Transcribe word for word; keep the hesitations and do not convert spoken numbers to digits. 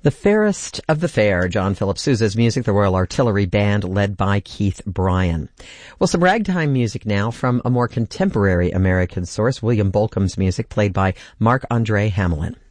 The Fairest of the Fair, John Philip Sousa's music, the Royal Artillery Band, led by Keith Bryan. Well, some ragtime music now from a more contemporary American source, William Bolcom's music, played by Mark-Andre Hamelin.